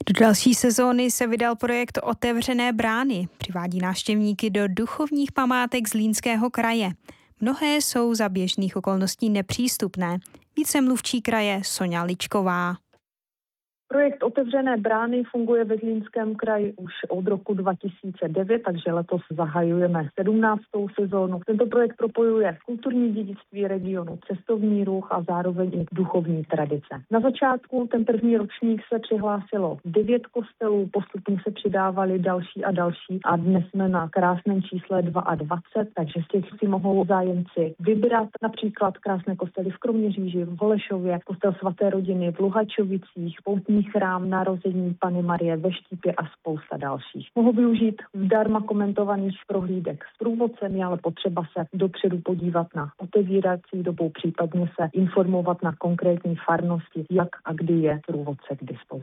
Do další sezóny se vydal projekt Otevřené brány. Přivádí návštěvníky do duchovních památek Zlínského kraje. Mnohé jsou za běžných okolností nepřístupné. Více mluvčí kraje Soňa Ličková. Projekt Otevřené brány funguje ve Zlínském kraji už od roku 2009, takže letos zahajujeme 17. sezónu. Tento projekt propojuje kulturní dědictví regionu, cestovní ruch a zároveň i duchovní tradice. Na začátku ten první ročník se přihlásilo 9 kostelů, postupně se přidávali další a další a dnes jsme na krásném čísle 22, takže z těch si mohou zájemci vybrat například krásné kostely v Kroměříži, v Holešově, kostel svaté rodiny v Luhačovicích, poutní chrám Narození Panny Marie ve Štípě a spousta dalších. Mohou využít zdarma komentovaných prohlídek s průvodcem, je ale potřeba se dopředu podívat na otevírací dobu, případně se informovat na konkrétní farnosti, jak a kdy je průvodce k dispozici.